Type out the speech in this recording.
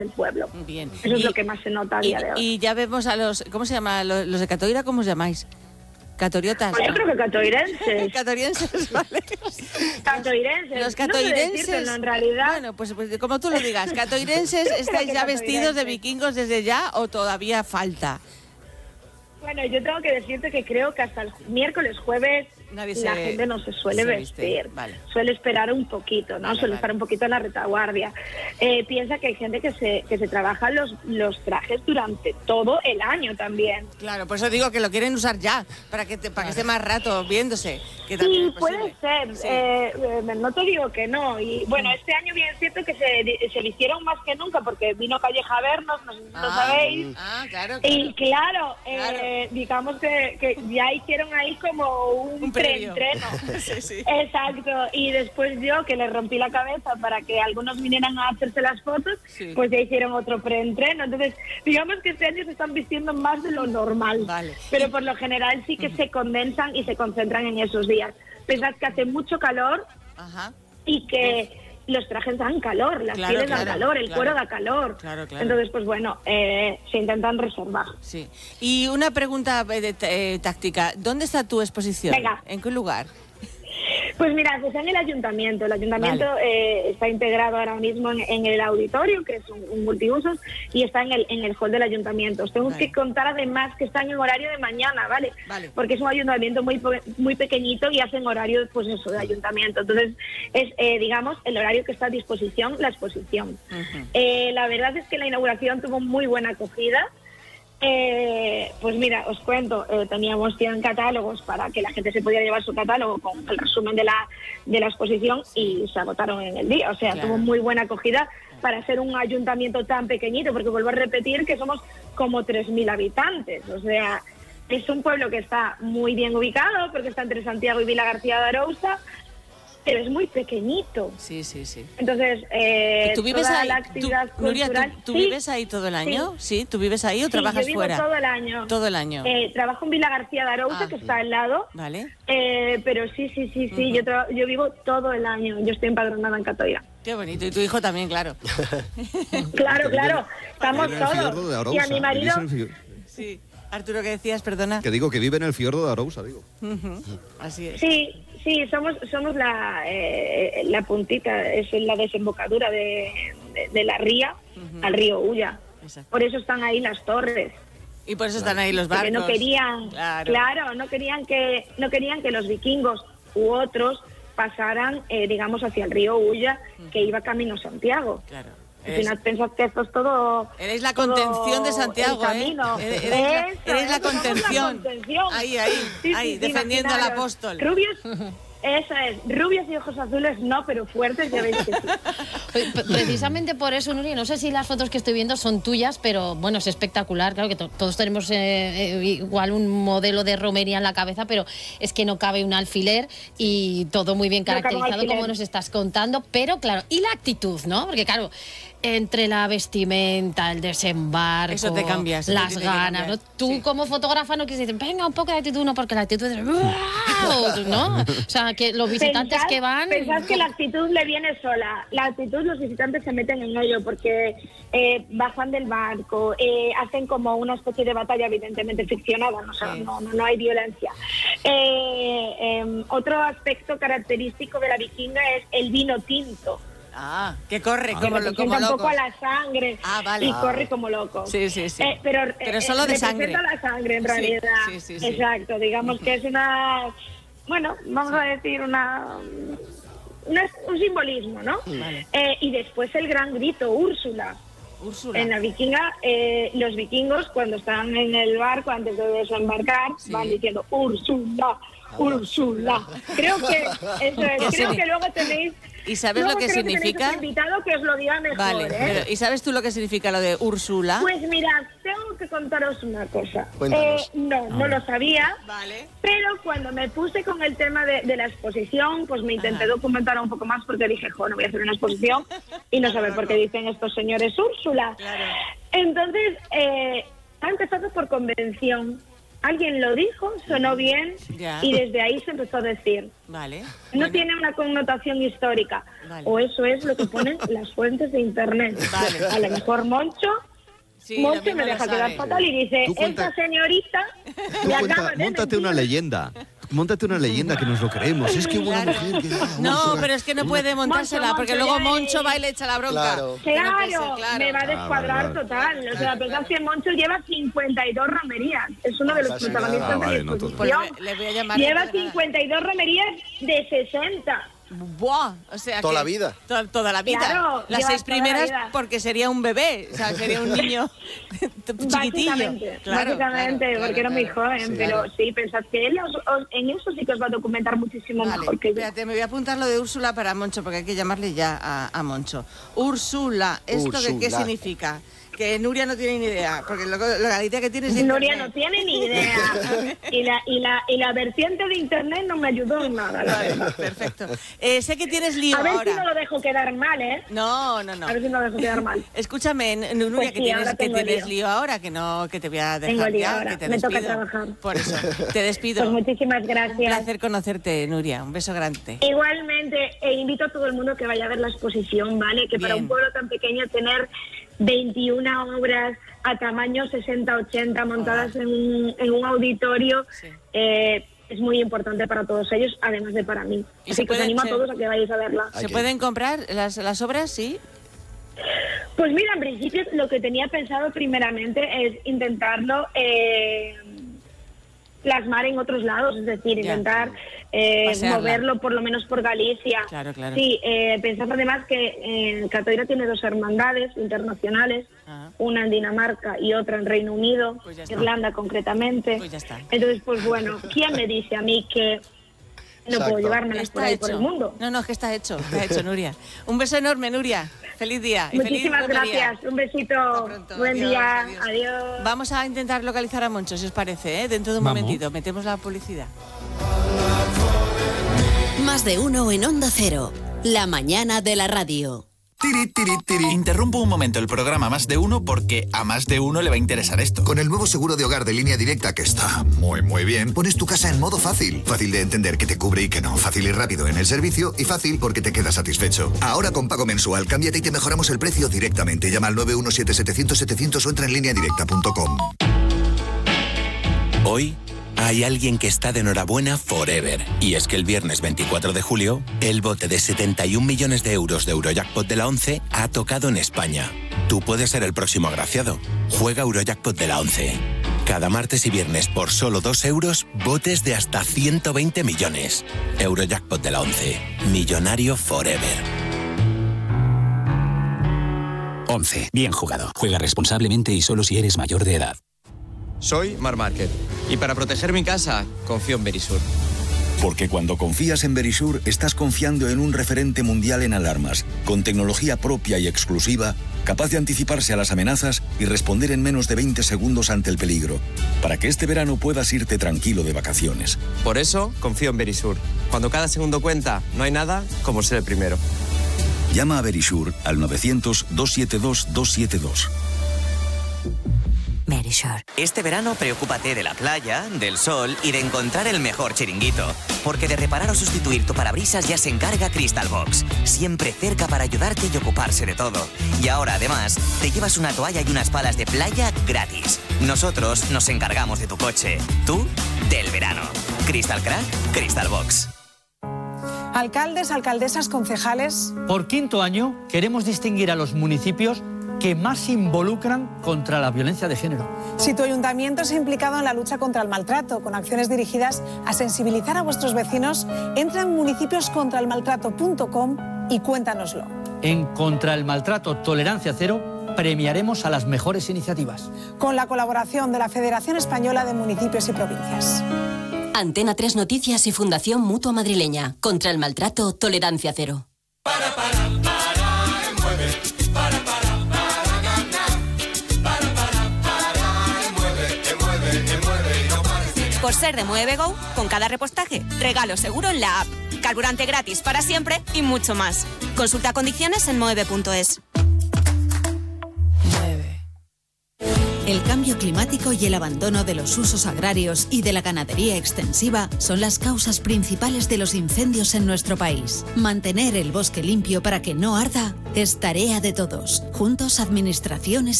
del pueblo. Bien. Eso es lo que más se nota a día de hoy. Y ya vemos a los, ¿cómo se llama? Los de Catoira, ¿cómo os llamáis? Catoriotas. Pues yo creo que catoirenses. Catorienses, vale. Catoirenses. Los catoirenses. No sé decírtelo, en realidad. Bueno, pues como tú lo digas, catoirenses, ¿estáis ya vestidos de vikingos desde ya o todavía falta? Bueno, yo tengo que decirte que creo que hasta el miércoles, jueves, la gente no se suele vestir. Vale. Suele esperar un poquito, ¿no? Suele estar un poquito en la retaguardia. Piensa que hay gente que se trabaja los trajes durante todo el año también. Claro, por eso digo que lo quieren usar ya, para que esté más rato viéndose. Que Sí, puede ser. Sí. No te digo que no. Y bueno, este año bien es cierto que se vistieron más que nunca porque vino Calleja a vernos, no sabéis. Claro. Y claro. Digamos que ya hicieron ahí como un preentreno. Sí. Exacto. Y después yo, que les rompí la cabeza para que algunos vinieran a hacerse las fotos, pues ya hicieron otro preentreno. Entonces, digamos que este año se están vistiendo más de lo normal. Vale. Pero por lo general sí que se condensan y se concentran en esos días. Pensad que hace mucho calor y que los trajes dan calor, las pieles dan calor, el cuero da calor. Claro. Entonces, pues bueno, se intentan reservar. Sí. Y una pregunta táctica. ¿Dónde está tu exposición? Venga. ¿En qué lugar? Pues mira, está en el ayuntamiento. El ayuntamiento está integrado ahora mismo en el auditorio, que es un multiusos, y está en el hall del ayuntamiento. Os tengo que contar además que está en horario de mañana, ¿vale? Porque es un ayuntamiento muy pequeñito y hacen horario, pues eso, de ayuntamiento. Entonces, es, digamos, el horario que está a disposición, la exposición. La verdad es que la inauguración tuvo muy buena acogida. Pues mira, os cuento, teníamos 100 catálogos para que la gente se pudiera llevar su catálogo con el resumen de la exposición y se agotaron en el día. O sea, tuvo muy buena acogida para ser un ayuntamiento tan pequeñito, porque vuelvo a repetir que somos como 3.000 habitantes. O sea, es un pueblo que está muy bien ubicado porque está entre Santiago y Vila García de Arousa, pero es muy pequeñito. Sí. Entonces, ¿tú vives toda ahí? la actividad Nuria, cultural... ¿tú vives ahí todo el año? ¿Sí? ¿Tú vives ahí o trabajas yo vivo fuera? todo el año. Todo el año. Trabajo en Vila García de Arousa, que está al lado. Vale. Pero sí. Yo vivo todo el año. Yo estoy empadronada en Catoira. Qué bonito. Y tu hijo también, claro. Claro. Estamos todos. Y a mi marido... Sí. Arturo, ¿qué decías? Perdona. Que digo que vive en el fiordo de Arousa, digo. Así es. Sí, somos la puntita, es la desembocadura de la ría al río Ulla. Exacto. Por eso están ahí las torres. Y por eso están ahí los barcos. Porque no querían, no querían que los vikingos u otros pasaran, digamos, hacia el río Ulla, que iba camino a Santiago. Claro. Al final pensad que esto es todo... Eres la contención de Santiago, Eres la contención. Ahí, defendiendo al apóstol. Rubios... Eso es, rubios y ojos azules no, pero fuertes ya veis que sí. Precisamente por eso, Nuria, no sé si las fotos que estoy viendo son tuyas, pero bueno, es espectacular. Claro que todos tenemos igual un modelo de romería en la cabeza, pero es que no cabe un alfiler y todo muy bien caracterizado como nos estás contando. Pero claro, y la actitud, ¿no? Porque claro, entre la vestimenta, el desembarco, eso te cambias, las ganas, ¿no? Tú como fotógrafa no quieres decir, venga, un poco de actitud, no, porque la actitud es... ¿no? O sea, que los visitantes que van... Pensad que la actitud le viene sola. La actitud, los visitantes se meten en ello porque bajan del barco, hacen como una especie de batalla evidentemente ficcionada, no hay violencia. Otro aspecto característico de la vikinga es el vino tinto. Que corre como loco. Un poco a la sangre y corre como loco. Sí. Pero solo de sangre. Representa la sangre en realidad. Sí. Exacto, digamos que es una... Bueno, vamos a decir un simbolismo, ¿no? Vale. Y después el gran grito, Úrsula. En la vikinga, los vikingos cuando están en el barco antes de desembarcar van diciendo Úrsula. Creo que eso es. Creo que luego tenéis... ¿Y sabes lo que significa? Un invitado que os lo diga mejor, Vale, pero ¿y sabes tú lo que significa lo de Úrsula? Pues mirad, tengo que contaros una cosa. No lo sabía, pero cuando me puse con el tema de la exposición, pues me intenté documentar un poco más porque dije, no voy a hacer una exposición y no saber por qué dicen estos señores Úrsula. Claro. Entonces, ha empezado por convención. alguien lo dijo, sonó bien y desde ahí se empezó a decir. Vale. No tiene una connotación histórica. Vale. O eso es lo que ponen las fuentes de internet. Vale. A lo mejor Moncho me deja quedar fatal y dice, esta señorita me acaba de Móntate una leyenda. Móntate una leyenda que nos lo creemos. Es que buena mujer. No, pero es que no puede montársela porque luego Moncho va y le echa la bronca. Claro, me va a descuadrar total. O sea, la verdad es que Moncho lleva 52 romerías. Es uno de los protagonistas de la exposición. Le voy a llamar. Lleva 52 romerías de 60. Buah, o sea, toda la vida. Toda la vida. Claro, las 6 primeras porque sería un bebé, o sea, sería un niño chiquitillo. Básicamente, porque era muy joven, pero sí, pensad que él en eso sí que os va a documentar muchísimo mejor que yo. Espérate, me voy a apuntar lo de Úrsula para Moncho, porque hay que llamarle ya a Moncho. Úrsula, ¿esto de qué significa? Que Nuria no tiene ni idea, porque la idea que tiene es Nuria no tiene ni idea. y la vertiente de internet no me ayudó en nada. Vale, perfecto. Sé que tienes lío ahora. A ver si no lo dejo quedar mal, ¿eh? No. A ver si no lo dejo quedar mal. Escúchame, Nuria, pues que tienes lío ahora, que te voy a dejar. Tengo lío ya, ahora. que te me despido. toca trabajar. Por eso, te despido. Pues muchísimas gracias. Un placer conocerte, Nuria. Un beso grande. Igualmente, invito a todo el mundo que vaya a ver la exposición, ¿vale? Que para un pueblo tan pequeño tener 21 obras a tamaño 60-80 montadas en un auditorio es muy importante para todos ellos, además de para mí. Así que os animo a todos a que vayáis a verla. ¿Se pueden comprar las obras? Sí. Pues mira, en principio lo que tenía pensado primeramente es intentarlo plasmar en otros lados, es decir, intentar moverlo por lo menos por Galicia. Claro. Sí, pensando además que Catoira tiene 2 hermandades internacionales, una en Dinamarca y otra en Reino Unido, Irlanda concretamente. Pues ya está. Entonces, pues bueno, ¿quién me dice a mí que no puedo llevármelas por ahí por el mundo? No, es que está hecho, Nuria. Un beso enorme, Nuria. Feliz día. Muchísimas gracias. Un besito. Buen día. Adiós. Vamos a intentar localizar a Moncho, si os parece, dentro de un momentito. Metemos la publicidad. Más de uno en Onda Cero. La mañana de la radio. Interrumpo un momento el programa Más de Uno porque a más de uno le va a interesar esto. Con el nuevo seguro de hogar de Línea Directa, que está muy bien, pones tu casa en modo fácil. Fácil de entender que te cubre y que no. Fácil y rápido en el servicio y fácil porque te quedas satisfecho. Ahora con pago mensual, cámbiate y te mejoramos el precio directamente. Llama al 917-700-700 o entra en lineadirecta.com. Hoy hay alguien que está de enhorabuena forever. Y es que el viernes 24 de julio, el bote de 71 millones de euros de Eurojackpot de la 11 ha tocado en España. Tú puedes ser el próximo agraciado. Juega Eurojackpot de la 11. Cada martes y viernes por solo 2 euros, botes de hasta 120 millones. Eurojackpot de la 11. Millonario forever. 11. Bien jugado. Juega responsablemente y solo si eres mayor de edad. Soy Mar Márquez y para proteger mi casa confío en Verisur. Porque cuando confías en Verisur estás confiando en un referente mundial en alarmas, con tecnología propia y exclusiva, capaz de anticiparse a las amenazas y responder en menos de 20 segundos ante el peligro, para que este verano puedas irte tranquilo de vacaciones. Por eso confío en Verisur. Cuando cada segundo cuenta, no hay nada como ser el primero. Llama a Verisur al 900-272-272. Verisur. Este verano preocúpate de la playa, del sol y de encontrar el mejor chiringuito. Porque de reparar o sustituir tu parabrisas ya se encarga Crystal Box. Siempre cerca para ayudarte y ocuparse de todo. Y ahora además te llevas una toalla y unas palas de playa gratis. Nosotros nos encargamos de tu coche. Tú, del verano. Crystal Crack, Crystal Box. Alcaldes, alcaldesas, concejales. Por 5º año queremos distinguir a los municipios que más se involucran contra la violencia de género. Si tu ayuntamiento se ha implicado en la lucha contra el maltrato, con acciones dirigidas a sensibilizar a vuestros vecinos, entra en municipioscontraelmaltrato.com y cuéntanoslo. En Contra el Maltrato Tolerancia Cero premiaremos a las mejores iniciativas. Con la colaboración de la Federación Española de Municipios y Provincias. Antena 3 Noticias y Fundación Mutua Madrileña. Contra el Maltrato Tolerancia Cero. Por ser de Mueve Go, con cada repostaje, regalo seguro en la app, carburante gratis para siempre y mucho más. Consulta condiciones en moeve.es. El cambio climático y el abandono de los usos agrarios y de la ganadería extensiva son las causas principales de los incendios en nuestro país. Mantener el bosque limpio para que no arda es tarea de todos. Juntos, administraciones